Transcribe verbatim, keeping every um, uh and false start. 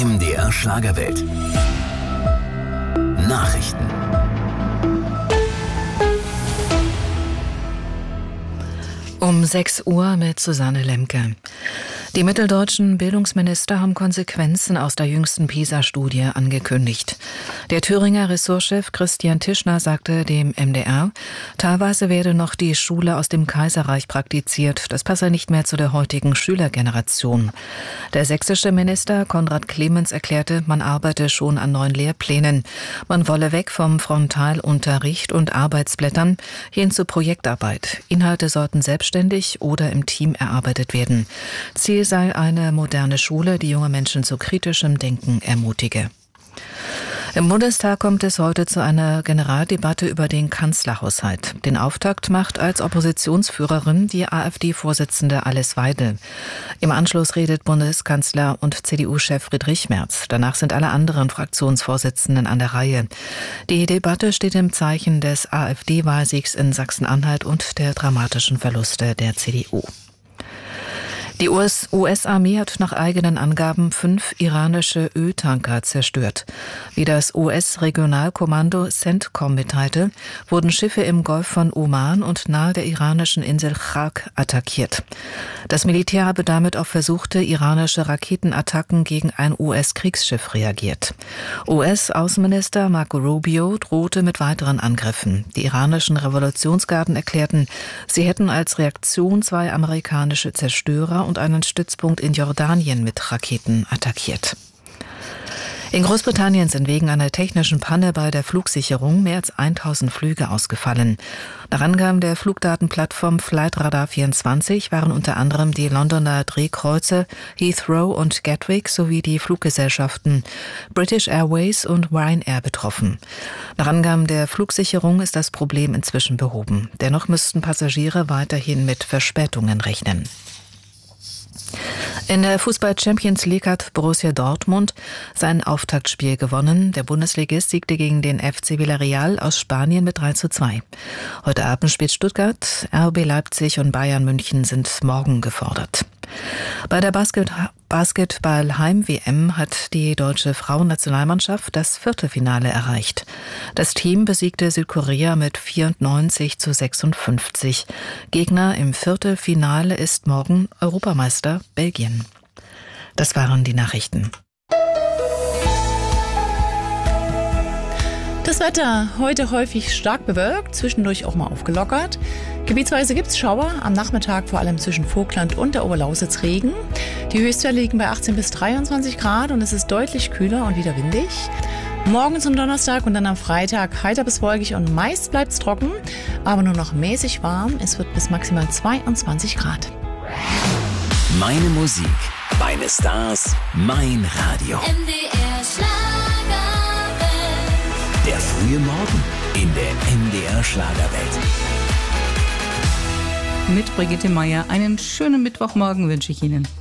M D R Schlagerwelt. Nachrichten. Um sechs Uhr mit Susanne Lemke. Die mitteldeutschen Bildungsminister haben Konsequenzen aus der jüngsten PISA-Studie angekündigt. Der Thüringer Ressortchef Christian Tischner sagte dem M D R, teilweise werde noch die Schule aus dem Kaiserreich praktiziert. Das passe nicht mehr zu der heutigen Schülergeneration. Der sächsische Minister Konrad Clemens erklärte, man arbeite schon an neuen Lehrplänen. Man wolle weg vom Frontalunterricht und Arbeitsblättern hin zu Projektarbeit. Inhalte sollten selbstständig oder im Team erarbeitet werden. Ziel sei eine moderne Schule, die junge Menschen zu kritischem Denken ermutige. Im Bundestag kommt es heute zu einer Generaldebatte über den Kanzlerhaushalt. Den Auftakt macht als Oppositionsführerin die AfD-Vorsitzende Alice Weidel. Im Anschluss redet Bundeskanzler und C D U-Chef Friedrich Merz. Danach sind alle anderen Fraktionsvorsitzenden an der Reihe. Die Debatte steht im Zeichen des AfD-Wahlsiegs in Sachsen-Anhalt und der dramatischen Verluste der C D U. Die U S-Armee hat nach eigenen Angaben fünf iranische Öltanker zerstört. Wie das U S-Regionalkommando CENTCOM mitteilte, wurden Schiffe im Golf von Oman und nahe der iranischen Insel Chak attackiert. Das Militär habe damit auf versuchte iranische Raketenattacken gegen ein U S-Kriegsschiff reagiert. U S-Außenminister Marco Rubio drohte mit weiteren Angriffen. Die iranischen Revolutionsgarden erklärten, sie hätten als Reaktion zwei amerikanische Zerstörer und einen Stützpunkt in Jordanien mit Raketen attackiert. In Großbritannien sind wegen einer technischen Panne bei der Flugsicherung mehr als tausend Flüge ausgefallen. Nach Angaben der Flugdatenplattform Flightradar vierundzwanzig waren unter anderem die Londoner Drehkreuze Heathrow und Gatwick sowie die Fluggesellschaften British Airways und Ryanair betroffen. Nach Angaben der Flugsicherung ist das Problem inzwischen behoben. Dennoch müssten Passagiere weiterhin mit Verspätungen rechnen. In der Fußball-Champions League hat Borussia Dortmund sein Auftaktspiel gewonnen. Der Bundesligist siegte gegen den F C Villarreal aus Spanien mit drei zu zwei. Heute Abend spielt Stuttgart, R B Leipzig und Bayern München sind morgen gefordert. Bei der Basket- Basketball-Heim-W M hat die deutsche Frauennationalmannschaft das Viertelfinale erreicht. Das Team besiegte Südkorea mit vierundneunzig zu sechsundfünfzig. Gegner im Viertelfinale ist morgen Europameister Belgien. Das waren die Nachrichten. Das Wetter heute häufig stark bewölkt, zwischendurch auch mal aufgelockert. Gebietsweise gibt es Schauer, am Nachmittag vor allem zwischen Vogtland und der Oberlausitz Regen. Die Höchstwerte liegen bei achtzehn bis dreiundzwanzig Grad und es ist deutlich kühler und wieder windig. Morgen zum Donnerstag und dann am Freitag heiter bis wolkig und meist bleibt es trocken, aber nur noch mäßig warm. Es wird bis maximal zweiundzwanzig Grad. Meine Musik, meine Stars, mein Radio. M D R Schlagerwelt. Der frühe Morgen in der M D R Schlagerwelt. Mit Brigitte Meier einen schönen Mittwochmorgen wünsche ich Ihnen.